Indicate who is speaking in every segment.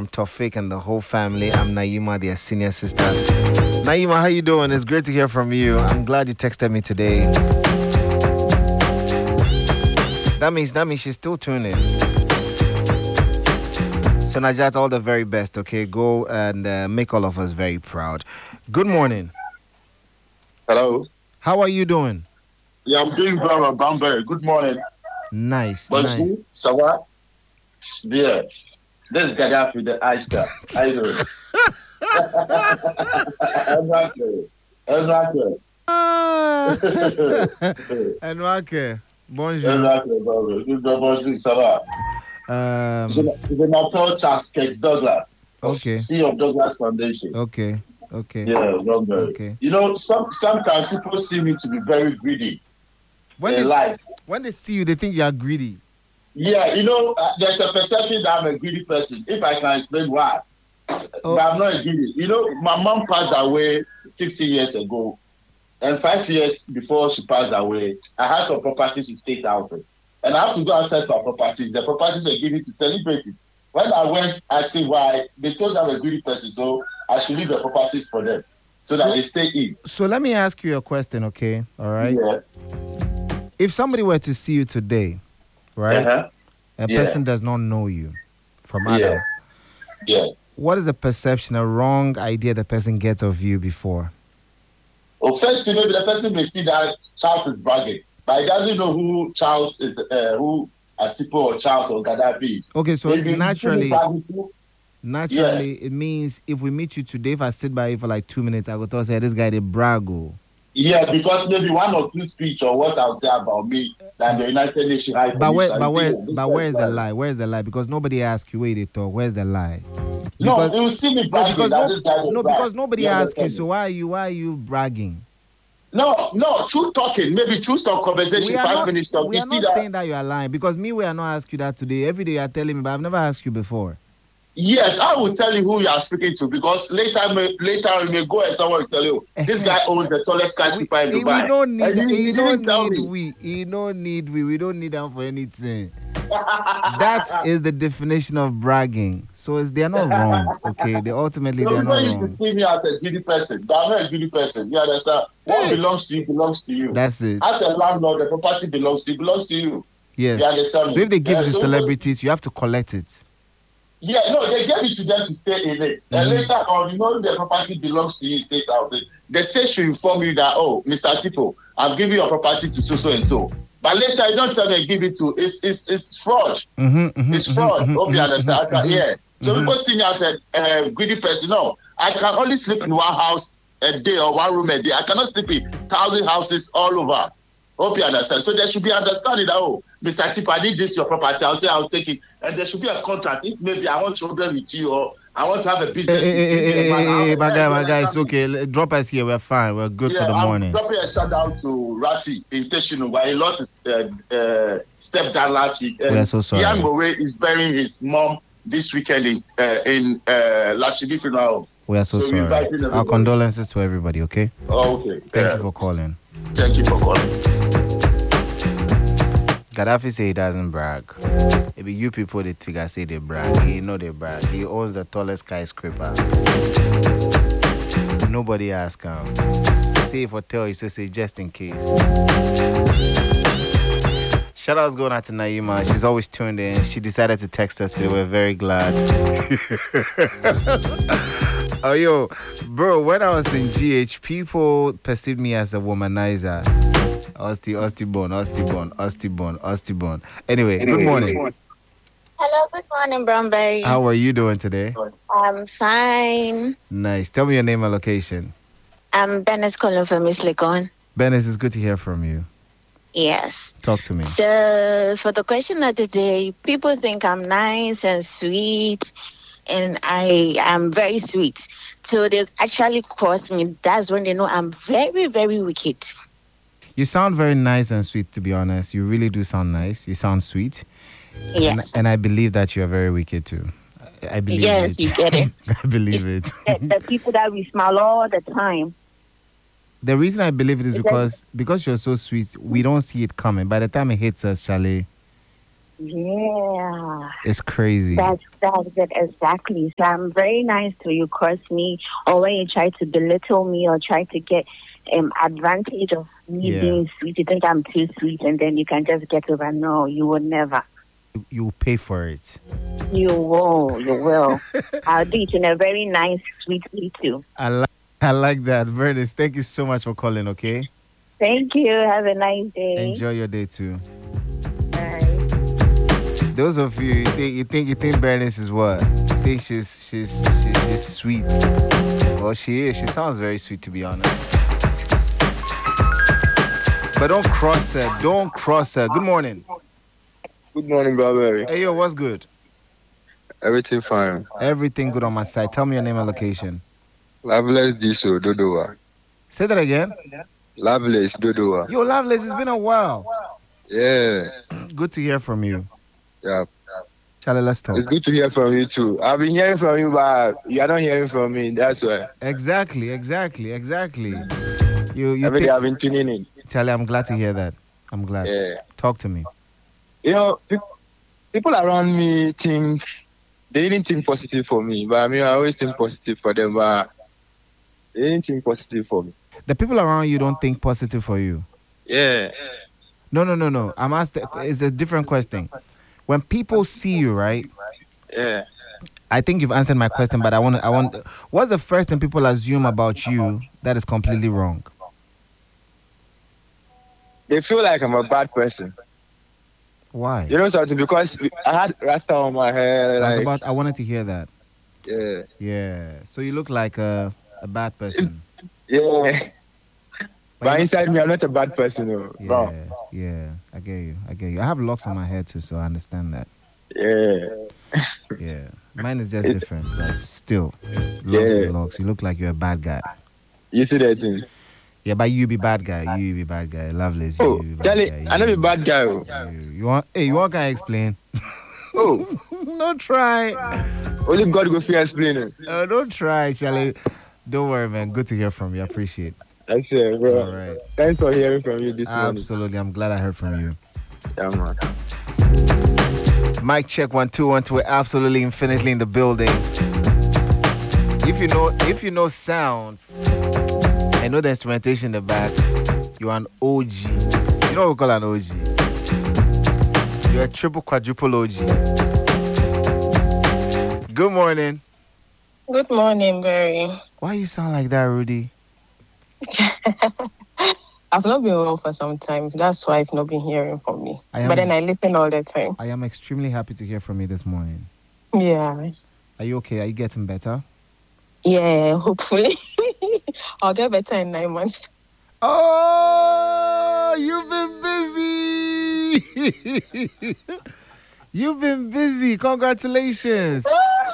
Speaker 1: Tofik and the whole family. I'm Naima, their senior sister. Naima, how you doing? It's great to hear from you. I'm glad you texted me today. That means she's still tuning. So Najat, all the very best, okay? Go and make all of us very proud. Good morning.
Speaker 2: Hello.
Speaker 1: How are you doing?
Speaker 2: Yeah, I'm doing well, Bamberry. Good morning.
Speaker 1: Nice.
Speaker 2: Bonjour, ça va? Bien. This is Gaddafi, the Easter. How you doing? Exactly.
Speaker 1: Enwake, bonjour.
Speaker 2: Exactly, bonjour, ça va? Je m'appelle Charles Kex Douglas.
Speaker 1: Okay.
Speaker 2: CEO of Douglas Foundation.
Speaker 1: Okay.
Speaker 2: Yeah, Bamberry.
Speaker 1: Okay.
Speaker 2: You know, sometimes people see me to be very greedy.
Speaker 1: When they see you, they think you are greedy.
Speaker 2: Yeah, you know, there's a perception that I'm a greedy person. If I can explain why. But I'm not a greedy. You know, my mom passed away 15 years ago. And 5 years before she passed away, I had some properties with state housing. And I have to go and search for properties. The properties were given to celebrities. When I went asking why, they told I'm a greedy person, so I should leave the properties for them so that they stay in.
Speaker 1: So let me ask you a question, okay? All right?
Speaker 2: Yeah.
Speaker 1: If somebody were to see you today, right?
Speaker 2: Uh-huh.
Speaker 1: A person does not know you from Adam.
Speaker 2: Yeah.
Speaker 1: What is the perception, a wrong idea the person gets of you before?
Speaker 2: Well, first, maybe the person may see that Charles is bragging, but he doesn't know who Charles is, who Atipo or Charles or Gaddafi is.
Speaker 1: Okay, so
Speaker 2: Maybe
Speaker 1: naturally, it means if we meet you today, if I sit by you for like 2 minutes, I go to say, this guy, they brag.
Speaker 2: Yeah, because maybe one or two speech or what I'll say about me than the United Nations High Commission.
Speaker 1: But where's the lie? Where's the lie? Because nobody asks you where they talk. Where's the lie?
Speaker 2: Because, no, you see me bragging
Speaker 1: because nobody asks you. So why are you bragging?
Speaker 2: No, true talking. Maybe true some conversation. 5 minutes talk.
Speaker 1: We are not saying that you are lying because me, we are not asking you that today. Every day you are telling me, but I've never asked you before.
Speaker 2: Yes, I will tell you who you are speaking to because later you may go and someone will tell you this guy owns the tallest skyscraper in Dubai.
Speaker 1: We don't need we don't need them for anything. That is the definition of bragging. So they are not wrong. Okay, they're not wrong.
Speaker 2: You see me as a greedy person, but I'm not a greedy person. You understand? What belongs to you belongs to you.
Speaker 1: That's it.
Speaker 2: As a landlord, the property belongs to you.
Speaker 1: Yes.
Speaker 2: You understand?
Speaker 1: So if they give it to celebrities, you have to collect it.
Speaker 2: Yeah, no, they gave it to them to stay in it. And later on, you know, the property belongs to you, state housing. The state should inform you that, oh, Mr. Tipo, I'm giving your property to so and so. But later, you don't tell them give it to. It's fraud. It's fraud. Hope you understand. So people see me as a greedy person. No, I can only sleep in one house a day or one room a day. I cannot sleep in 1,000 houses all over. Hope you understand. So there should be understanding that, oh, Mr. Tip, I need this, your property. I'll say I'll take it. And there should be a contract. If maybe I want children with you or I want to have a business.
Speaker 1: My guy, it's okay. Drop us here. We're fine. We're good for the morning.
Speaker 2: I'm dropping a shout out to Rati in Teshinu where he lost his stepdad last week.
Speaker 1: We are so sorry.
Speaker 2: Ian Mowe is burying his mom this weekend in Lashibi Funeral Homes.
Speaker 1: We are so sorry. Our condolences to everybody, okay?
Speaker 2: Oh, okay.
Speaker 1: Thank you for calling.
Speaker 2: Thank you for calling.
Speaker 1: Gaddafi say he doesn't brag. Maybe you people that think I say they brag. He know they brag. He owns the tallest skyscraper. Nobody ask him. Say if I tell you, say just in case. Shout outs going out to Naima. She's always tuned in. She decided to text us today. We're very glad. Oh, yo, bro, when I was in GH, people perceived me as a womanizer. Ostibon. Anyway, good morning.
Speaker 3: Hello, good morning, Bromberry.
Speaker 1: How are you doing today?
Speaker 3: I'm fine.
Speaker 1: Nice. Tell me your name and location.
Speaker 3: I'm Dennis calling from Miss Legon.
Speaker 1: Dennis, it's good to hear from you.
Speaker 3: Yes.
Speaker 1: Talk to me.
Speaker 3: So, for the question of the day, people think I'm nice and sweet, and I am very sweet. So they actually cross me. That's when they know I'm very, very wicked.
Speaker 1: You sound very nice and sweet, to be honest. You really do sound nice. You sound sweet.
Speaker 3: Yes.
Speaker 1: And I believe that you're very wicked, too. I believe it.
Speaker 3: Yes, you get it.
Speaker 1: I believe it.
Speaker 3: The people that we smile all the time.
Speaker 1: The reason I believe it is because you're so sweet, we don't see it coming. By the time it hits us, Charlie,
Speaker 3: Yeah.
Speaker 1: It's crazy.
Speaker 3: That's it, exactly. So I'm very nice till you cross me, or when you try to belittle me or try to get advantage of me
Speaker 1: Yeah.
Speaker 3: being sweet. You think I'm too sweet, and then you can just get over. No, you will never.
Speaker 1: You pay for it.
Speaker 3: You will. You will. I'll do it in a very nice, sweet way too.
Speaker 1: I like that. Verdes, thank you so much for calling, okay?
Speaker 3: Thank you. Have a nice day.
Speaker 1: Enjoy your day too.
Speaker 3: Bye.
Speaker 1: Those of you, you think Bernice is what? You think she's sweet. Well, she is. She sounds very sweet, to be honest. But don't cross her. Don't cross her. Good morning.
Speaker 4: Good morning, Barbary.
Speaker 1: Hey, yo, what's good?
Speaker 4: Everything fine.
Speaker 1: Everything good on my side. Tell me your name and location.
Speaker 4: Loveless Diso Dodoa.
Speaker 1: Say that again.
Speaker 4: Loveless Dodoa.
Speaker 1: Yo, Loveless, it's been a while.
Speaker 4: Yeah.
Speaker 1: Good to hear from you.
Speaker 4: Yeah.
Speaker 1: Charlie, let's talk.
Speaker 4: It's good to hear from you too. I've been hearing from you, but you are not hearing from me. That's why.
Speaker 1: Exactly. You
Speaker 4: Every day I've been tuning in.
Speaker 1: Charlie, I'm glad to hear that. I'm glad.
Speaker 4: Yeah.
Speaker 1: Talk to me.
Speaker 4: You know, people around me think they didn't think positive for me, but I mean, I always think positive for them, but they didn't think positive for me.
Speaker 1: The people around you don't think positive for you.
Speaker 4: Yeah.
Speaker 1: No. I'm asked. It's a different question. When people see you, right?
Speaker 4: Yeah.
Speaker 1: I think you've answered my question, but I want. What's the first thing people assume about you that is completely wrong?
Speaker 4: They feel like I'm a bad person.
Speaker 1: Why?
Speaker 4: You know something? Because I had rasta on my hair.
Speaker 1: I wanted to hear that.
Speaker 4: Yeah.
Speaker 1: Yeah. So you look like a bad person.
Speaker 4: Yeah. But inside me, I'm not a bad person. No.
Speaker 1: Yeah.
Speaker 4: No.
Speaker 1: Yeah. I get you. I have locks on my head too, so I understand that.
Speaker 4: Yeah.
Speaker 1: Yeah. Mine is just different, but still, locks and locks. You look like you're a bad guy.
Speaker 4: You see that thing?
Speaker 1: Yeah, but you be bad guy. You be bad guy. Loveless.
Speaker 4: Oh,
Speaker 1: you be bad
Speaker 4: Charlie,
Speaker 1: guy.
Speaker 4: I know be bad guy.
Speaker 1: You want? Hey, you want? Can I explain?
Speaker 4: Oh,
Speaker 1: Don't try.
Speaker 4: only God go fear explain it.
Speaker 1: Don't try, Charlie. Don't worry, man. Good to hear from you. I appreciate.
Speaker 4: That's it, bro.
Speaker 1: All right.
Speaker 4: Thanks for hearing from you this morning.
Speaker 1: Absolutely. I'm glad I heard from you.
Speaker 4: Yeah, man.
Speaker 1: Mic check 1 2 1 2. We're absolutely infinitely in the building. If you know sounds, I know the instrumentation in the back. You're an OG. You know what we call an OG? You're a triple quadruple OG. Good morning.
Speaker 5: Good morning, Barry.
Speaker 1: Why you sound like that, Rudy?
Speaker 5: I've not been well for some time. That's why I've not been hearing from me.
Speaker 1: I
Speaker 5: But then I listen all the time.
Speaker 1: am extremely happy to hear from you this morning.
Speaker 5: Yeah.
Speaker 1: Are you okay? Are you getting better?
Speaker 5: Yeah, hopefully. I'll get better in 9 months.
Speaker 1: Oh, you've been busy. You've been busy. Congratulations.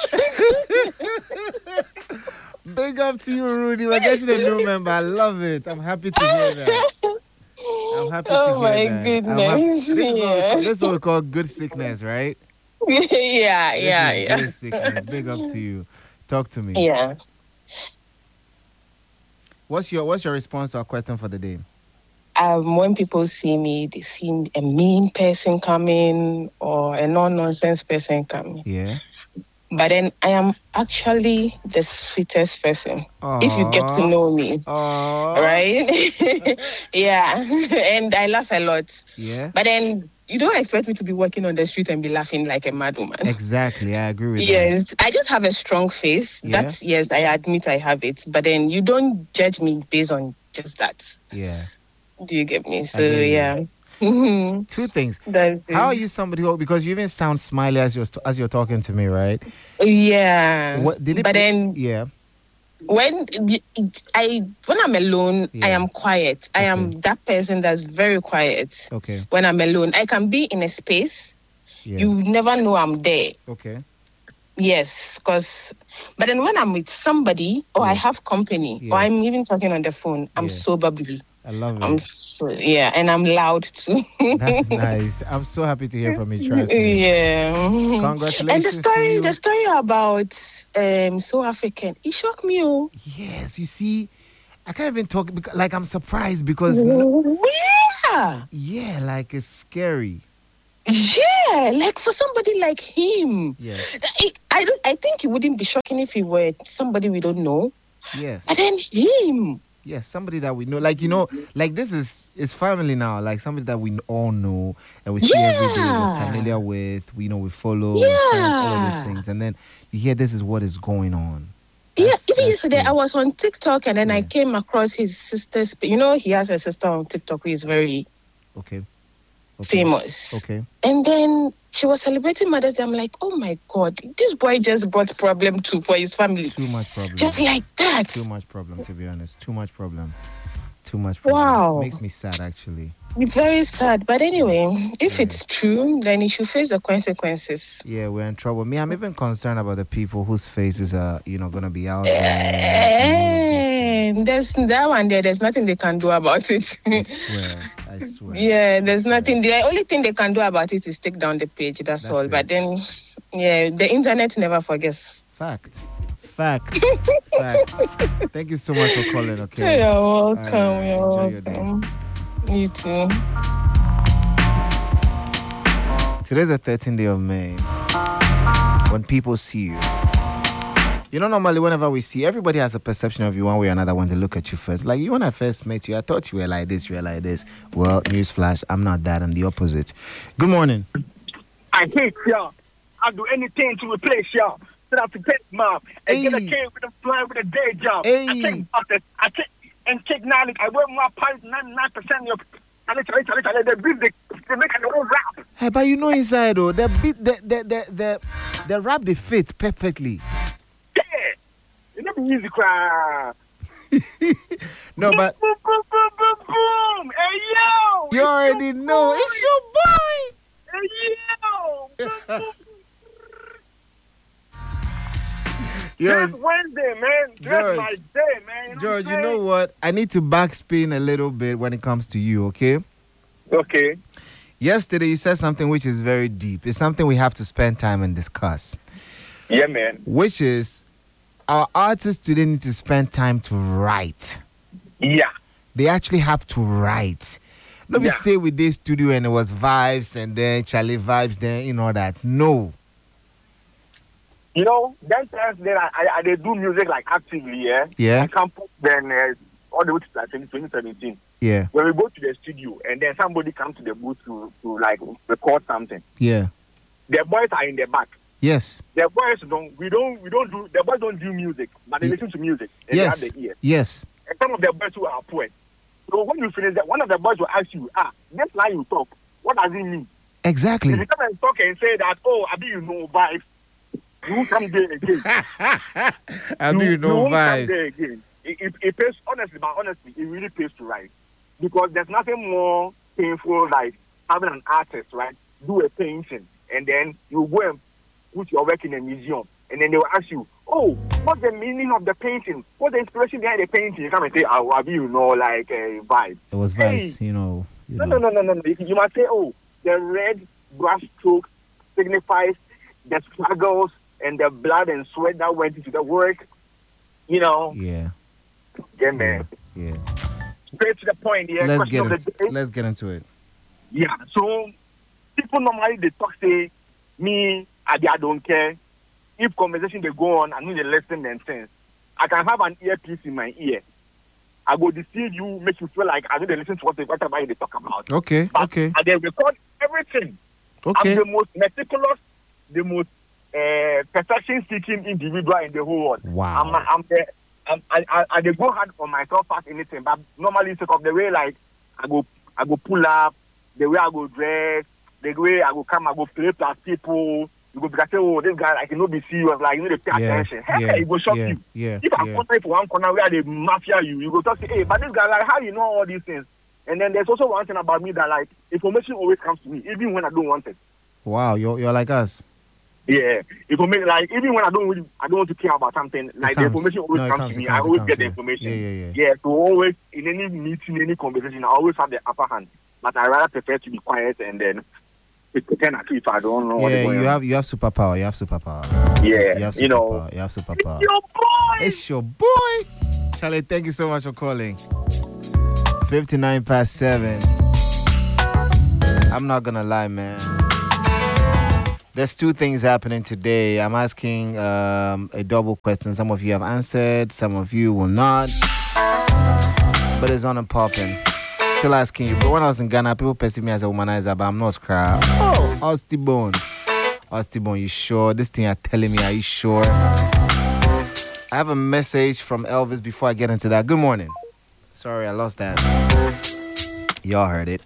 Speaker 1: Big up to you, Rudy. We're getting a new member. I love it. I'm happy to hear that. I'm happy to
Speaker 5: Oh my
Speaker 1: hear that.
Speaker 5: goodness.
Speaker 1: This is what we call good sickness, right?
Speaker 5: Yeah.
Speaker 1: This is good sickness. Big up to you. Talk to me.
Speaker 5: Yeah.
Speaker 1: What's your response to our question for the day?
Speaker 5: When people see me, they see a mean person coming or a no-nonsense person coming.
Speaker 1: Yeah.
Speaker 5: But then I am actually the sweetest person. If you get to know me.
Speaker 1: Aww.
Speaker 5: Right? Yeah. And I laugh a lot.
Speaker 1: Yeah.
Speaker 5: But then you don't expect me to be walking on the street and be laughing like a mad woman.
Speaker 1: Exactly. I agree with that.
Speaker 5: Yes. I just have a strong face.
Speaker 1: Yeah.
Speaker 5: That's, yes, I admit I have it. But then you don't judge me based on just that.
Speaker 1: Yeah.
Speaker 5: Do you get me? So,
Speaker 1: get you.
Speaker 5: yeah. Mhm.
Speaker 1: Two things.
Speaker 5: That's it.
Speaker 1: How are you somebody who, because you even sound smiley as you're talking to me, right?
Speaker 5: Yeah.
Speaker 1: What did it?
Speaker 5: But then
Speaker 1: yeah.
Speaker 5: when I'm alone,
Speaker 1: Yeah.
Speaker 5: I am quiet. I am that person that's very quiet.
Speaker 1: Okay.
Speaker 5: When I'm alone, I can be in a space.
Speaker 1: Yeah.
Speaker 5: You never know I'm there.
Speaker 1: Okay.
Speaker 5: Yes, but then when I'm with somebody or I
Speaker 1: Yes.
Speaker 5: have company
Speaker 1: Yes.
Speaker 5: or I'm even talking on the phone, I'm
Speaker 1: Yeah.
Speaker 5: so bubbly.
Speaker 1: I love it.
Speaker 5: And I'm loud too.
Speaker 1: That's nice. I'm so happy to hear from you. Trust me.
Speaker 5: Yeah.
Speaker 1: Congratulations
Speaker 5: And
Speaker 1: to you.
Speaker 5: the story about So African, it shocked me. Oh.
Speaker 1: Yes, you see, I can't even talk because, like, I'm surprised because
Speaker 5: Yeah.
Speaker 1: yeah, like it's scary.
Speaker 5: Yeah, like for somebody like him.
Speaker 1: Yes.
Speaker 5: I think it wouldn't be shocking if he were somebody we don't know.
Speaker 1: Yes.
Speaker 5: But then him.
Speaker 1: Yes, somebody that we know, like, you know, like this is family now, like somebody that we all know and we see every day, we're familiar with, we know, we follow, we're friends, all of those things, and then you hear this is what is going on.
Speaker 5: Even yesterday I was on TikTok and then I came across his sister's. You know, he has a sister on TikTok who is very famous.
Speaker 1: Okay.
Speaker 5: And then she was celebrating Mother's Day. I'm like, oh my God, this boy just brought problem for his family.
Speaker 1: Too much problem.
Speaker 5: Just like that.
Speaker 1: Too much problem, to be honest. Too much problem.
Speaker 5: Wow.
Speaker 1: Makes me sad, actually.
Speaker 5: Very sad. But anyway, if it's true, then he should face the consequences.
Speaker 1: Yeah, we're in trouble. Me, I'm even concerned about the people whose faces are, going to be out there.
Speaker 5: There's that one there. There's nothing they can do about it.
Speaker 1: I swear.
Speaker 5: Yeah, there's nothing. The only thing they can do about it is take down the page. That's all. But then, the internet never forgets.
Speaker 1: Fact. Thank you so much for calling, okay?
Speaker 5: You're welcome.
Speaker 1: Enjoy your day.
Speaker 5: You too.
Speaker 1: Today's the 13th day of May. When people see you. You know, normally whenever we see, everybody has a perception of you one way or another when they look at you first. Like, you when I first met you, I thought you were like this, Well, newsflash, I'm not that, I'm the opposite. Good morning.
Speaker 6: I hate y'all. I'll do anything to replace y'all. So I have to get mom and get a kid with a fly with a day job. I take knowledge. I wear my pants 99% of your. They make their own rap.
Speaker 1: Hey, but you know inside though, the rap they fit perfectly.
Speaker 6: Yeah, you know the music cry.
Speaker 1: No, but
Speaker 6: boom, boom, boom, boom, boom. Hey yo,
Speaker 1: you already know it's your boy.
Speaker 6: Hey yo. It's Wednesday, man. That's my day, man.
Speaker 1: George, you know what? I need to backspin a little bit when it comes to you, okay?
Speaker 6: Okay.
Speaker 1: Yesterday, you said something which is very deep. It's something we have to spend time and discuss.
Speaker 6: Yeah, man.
Speaker 1: Which is, our artists today need to spend time to write.
Speaker 6: Yeah.
Speaker 1: They actually have to write. Let me say we did studio and it was vibes and then Charlie vibes, then you know that. No.
Speaker 6: You know, that times then I do music like actively, yeah?
Speaker 1: Yeah.
Speaker 6: I can't put then all the way to like 2017.
Speaker 1: Yeah.
Speaker 6: When we go to the studio and then somebody comes to the booth to like record something.
Speaker 1: Yeah.
Speaker 6: The boys are in the back.
Speaker 1: Yes.
Speaker 6: The boys the boys don't do music, but they listen to music and they have the ear.
Speaker 1: Yes.
Speaker 6: And some of the boys who are poets. So when you finish that, one of the boys will ask you, this line you talk, what does it mean?
Speaker 1: Exactly.
Speaker 6: If you come and talk and say that, I mean you know vibes. You won't come there again.
Speaker 1: I mean, no vibes.
Speaker 6: Come there again. It pays, honestly, it really pays to write. Because there's nothing more painful like having an artist, right, do a painting, and then you go and put your work in a museum, and then they will ask you, what's the meaning of the painting? What's the inspiration behind the painting? You come and say, like a vibe.
Speaker 1: It was vibes, you know.
Speaker 6: No. You must say, the red brush stroke signifies the struggles and the blood and sweat that went into the work, you know.
Speaker 1: Yeah.
Speaker 6: Yeah, man.
Speaker 1: Yeah.
Speaker 6: Straight to the point, yeah.
Speaker 1: Let's get into it.
Speaker 6: Yeah. So people normally they talk say, me, I don't care. If conversation they go on, I need to listen and sense. I can have an earpiece in my ear. I go deceive you, make you feel like I need to listen to whatever they talk about.
Speaker 1: Okay.
Speaker 6: And they record everything.
Speaker 1: Okay.
Speaker 6: I'm the most meticulous, the most perfection-seeking individual in the whole world.
Speaker 1: Wow.
Speaker 6: I go hard on myself as anything, but normally it's of the way like I go pull up, the way I go dress, the way I go come, I go play plus people. You go because this guy like you know be serious, like you need to pay attention. It go shock you. If I'm for one corner where they mafia you go talk say, hey, but this guy like how you know all these things? And then there's also one thing about me that like information always comes to me, even when I don't want it.
Speaker 1: Wow, you're like us.
Speaker 6: Yeah, information like even when I don't want to care about something, like the information always comes to me. I always get the information. Yeah. So always in any meeting, any conversation, I always have the upper hand. But I rather prefer to be quiet and then pretend as if I don't know what's going on.
Speaker 1: You have superpower. You have superpower.
Speaker 6: Yeah,
Speaker 1: you have superpower. You have superpower.
Speaker 6: It's your boy.
Speaker 1: It's your boy. Charlie, thank you so much for calling. 59 past 7. I'm not gonna lie, man. There's two things happening today. I'm asking a double question. Some of you have answered, some of you will not. But it's on and popping. Still asking you. But when I was in Ghana, people perceive me as a womanizer, but I'm not crap. Oh, Austy Bone, you sure? This thing you're telling me, are you sure? I have a message from Elvis before I get into that. Good morning. Sorry, I lost that. Y'all heard it.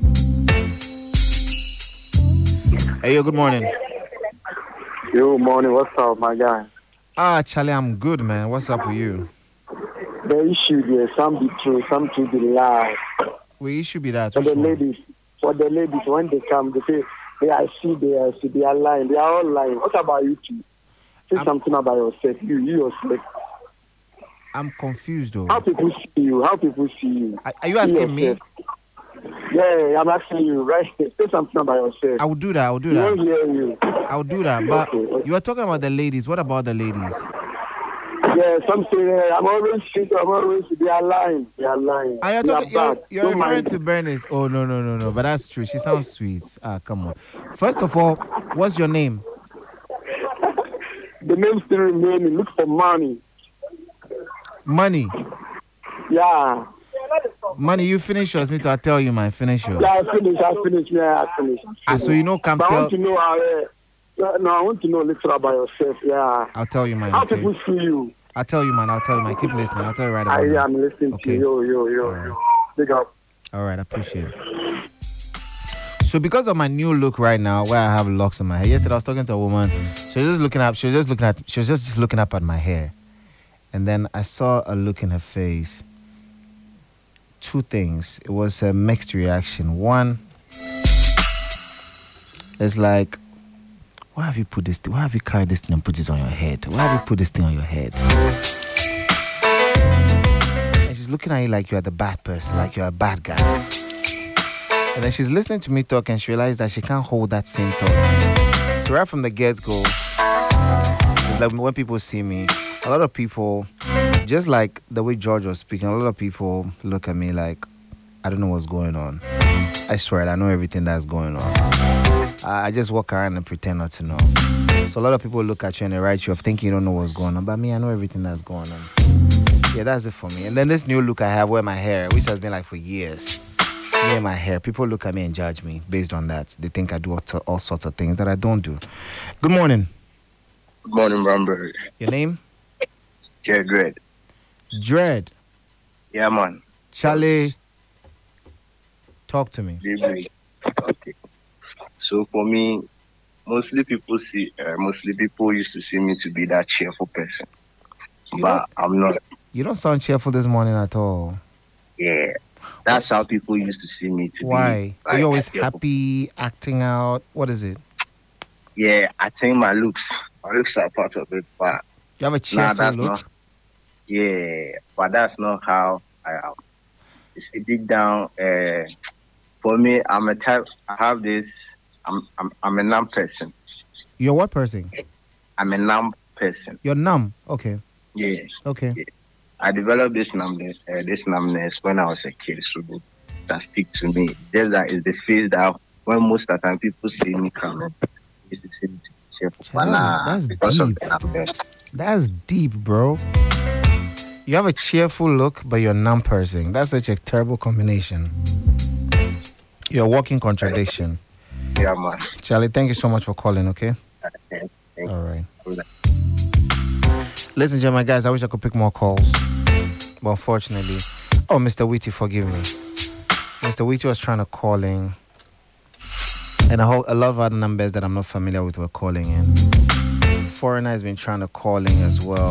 Speaker 1: Hey, yo, good morning.
Speaker 7: Yo, morning. What's up, my guy?
Speaker 1: Charlie, I'm good, man. What's up with you?
Speaker 7: The issue there, some be true, some to be lie.
Speaker 1: We issue be that.
Speaker 7: For the ladies, when they come, they say, I see, they are lying. They are all lying. What about you two? Say something about yourself. You yourself.
Speaker 1: I'm confused, though.
Speaker 7: How people see you? Are
Speaker 1: you asking me?
Speaker 7: Yeah, I'm asking you, right? Say something about yourself.
Speaker 1: I will do that.
Speaker 7: I don't hear you.
Speaker 1: I will do that. But
Speaker 7: okay.
Speaker 1: You are talking about the ladies. What about the ladies?
Speaker 7: Yeah, some say, I'm always they are lying.
Speaker 1: You're referring to Bernice. Oh, no. But that's true. She sounds sweet. Come on. First of all, what's your name?
Speaker 7: The name still remaining. Look for money.
Speaker 1: Money?
Speaker 7: Yeah.
Speaker 1: Money, you finish yours. Me too, I'll tell you mine. Finish yours.
Speaker 7: Yeah, I finish.
Speaker 1: So you know, come
Speaker 7: I
Speaker 1: tell...
Speaker 7: want to know I want to know a little about yourself. Yeah.
Speaker 1: I'll tell you mine.
Speaker 7: How
Speaker 1: Okay?
Speaker 7: people see you?
Speaker 1: I'll tell you mine. Keep listening. I'll tell you right about
Speaker 7: I'm listening
Speaker 1: Okay.
Speaker 7: to you. Yo. Big up.
Speaker 1: All right, I appreciate it. So because of my new look right now, where I have locks in my hair. Yesterday I was talking to a woman. She was just looking up at my hair. And then I saw a look in her face. Two things. It was a mixed reaction. One, it's like, why have you put this thing? Why have you carried this thing and put it on your head? Why have you put this thing on your head? And she's looking at you like you're the bad person, like you're a bad guy. And then she's listening to me talk and she realized that she can't hold that same thought. So right from the get-go, it's like when people see me, a lot of people, just like the way George was speaking, a lot of people look at me like, I don't know what's going on. I swear, I know everything that's going on. I just walk around and pretend not to know. So a lot of people look at you and they write you off thinking you don't know what's going on. But me, I know everything that's going on. Yeah, that's it for me. And then this new look I have where my hair, which has been like for years, me and my hair, people look at me and judge me based on that. They think I do all sorts of things that I don't do. Good morning.
Speaker 8: Good morning, Bramberry.
Speaker 1: Your name?
Speaker 8: Yeah, Dread.
Speaker 1: Dread.
Speaker 8: Yeah, man.
Speaker 1: Charlie, talk to me.
Speaker 8: Okay. So for me, mostly people used to see me to be that cheerful person, but I'm not.
Speaker 1: You don't sound cheerful this morning at all.
Speaker 8: Yeah, that's how people used to see me to
Speaker 1: Why?
Speaker 8: be.
Speaker 1: Are you always happy, acting out? What is it?
Speaker 8: Yeah, I think my looks are part of it, but
Speaker 1: you have a cheerful look.
Speaker 8: But that's not how I am. You see, deep down, for me, I'm a type. I have this. I'm a numb person.
Speaker 1: You're what person?
Speaker 8: I'm a numb person.
Speaker 1: You're numb. Okay.
Speaker 8: Yeah.
Speaker 1: Okay.
Speaker 8: Yeah. I developed this numbness when I was a kid, so that speak to me. Just that is the phase that when most of the time people see me coming, it's the same
Speaker 1: That's deep. That's deep, bro. You have a cheerful look, but you're a numb person. That's such a terrible combination. You're a walking contradiction.
Speaker 8: Yeah, man.
Speaker 1: Charlie, thank you so much for calling, okay?
Speaker 8: Thank you.
Speaker 1: All right. Listen, gentlemen, guys, I wish I could pick more calls. But unfortunately... Oh, Mr. Wheaty, forgive me. Mr. Wheaty was trying to call in. And a lot of other numbers that I'm not familiar with were calling in. Foreigner has been trying to call in as well.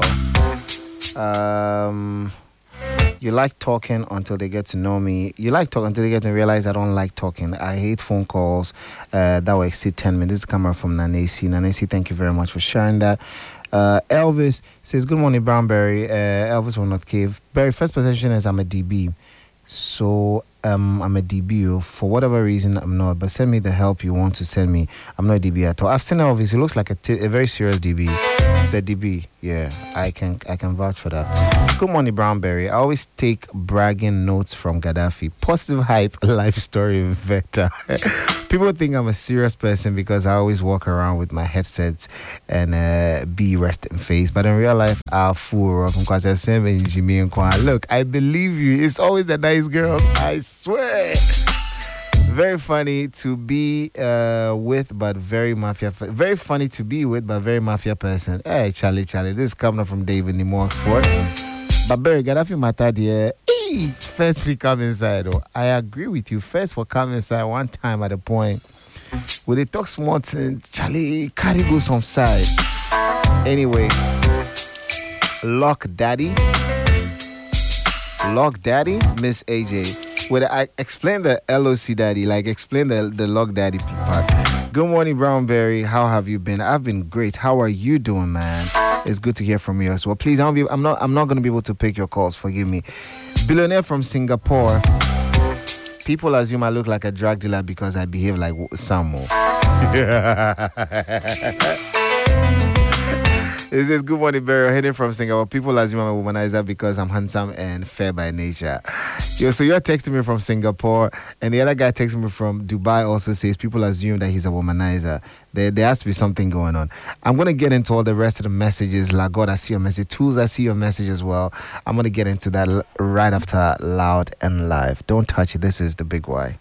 Speaker 1: You like talking until they get to know me. You like talking until they get to realize I don't like talking. I hate phone calls that will exceed 10 minutes. This is coming from Nanesi. Nanesi, thank you very much for sharing that. Elvis says, good morning, Brownberry. Elvis will not give. Barry, first position is I'm a DB. So I'm a DB. For whatever reason, I'm not. But send me the help you want to send me. I'm not a DB at all. I've seen her obviously. It looks like a very serious DB. It's a DB. Yeah, I can vouch for that. Good morning, Brownberry. I always take bragging notes from Gaddafi. Positive hype, life story vector. People think I'm a serious person because I always walk around with my headsets and be resting face. But in real life, I'll fool because I say, Jimmy and Kwan, look, I believe you. It's always the nice girls. I swear. Very funny to be with, but very mafia. Very funny to be with, but very mafia person. Hey, Charlie. This is coming up from David in Oxford. But Barry, Gaddafi matter there. First we come inside. Oh, I agree with you. First we come inside one time at a point. When they talk smart, Charlie, carry go some side. Anyway, Lock Daddy, Miss AJ. When I explain the LOC Daddy, like explain the Lock Daddy part. Good morning, Brownberry. How have you been? I've been great. How are you doing, man? It's good to hear from you as well. Please, I'm not going to be able to pick your calls. Forgive me. Billionaire from Singapore. People assume I look like a drug dealer because I behave like Samo. It says, good morning, Barry. Heading from Singapore. People assume I'm a womanizer because I'm handsome and fair by nature. So you're texting me from Singapore, and the other guy texting me from Dubai also says people assume that he's a womanizer. There has to be something going on. I'm going to get into all the rest of the messages. Like, God, I see your message. Tools, I see your message as well. I'm going to get into that right after Loud and Live. Don't touch it. This is the Big Y.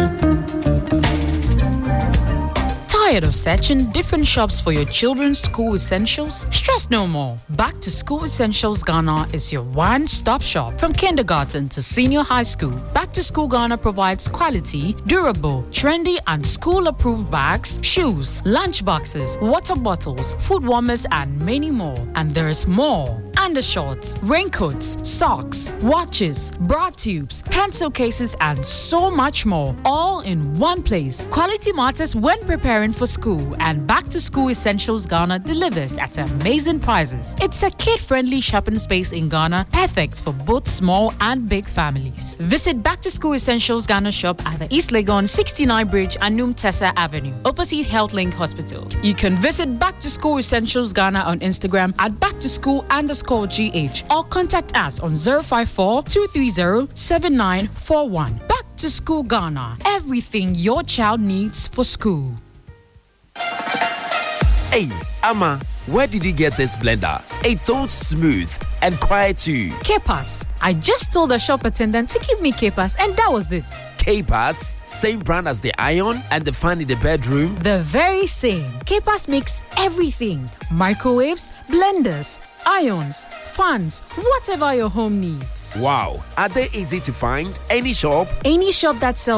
Speaker 9: Tired of searching different shops for your children's school essentials? Stress no more. Back to School Essentials Ghana is your one-stop shop. From kindergarten to senior high school, Back to School Ghana provides quality, durable, trendy, and school-approved bags, shoes, lunch boxes, water bottles, food warmers, and many more. And there's more. Undershorts, raincoats, socks, watches, bra tubes, pencil cases, and so much more, all in one place. Quality matters when preparing for school, and Back to School Essentials Ghana delivers at amazing prices. It's a kid-friendly shopping space in Ghana, perfect for both small and big families. Visit Back to School Essentials Ghana shop at the East Legon 69 Bridge, Anum Tessa Avenue, opposite HealthLink Hospital. You can visit Back to School Essentials Ghana on Instagram at backtoschool_GH or contact us on 054-230-7941. Back to School Ghana, everything your child needs for school.
Speaker 10: Hey, Amma, where did you get this blender? It's so smooth and quiet too.
Speaker 9: K-Pass. I just told the shop attendant to give me K-Pass, and that was it.
Speaker 10: K-Pass? Same brand as the iron and the fan in the bedroom?
Speaker 9: The very same. K-Pass makes everything. Microwaves, blenders, irons, fans, whatever your home needs.
Speaker 10: Wow. Are they easy to find? Any shop?
Speaker 9: Any shop that sells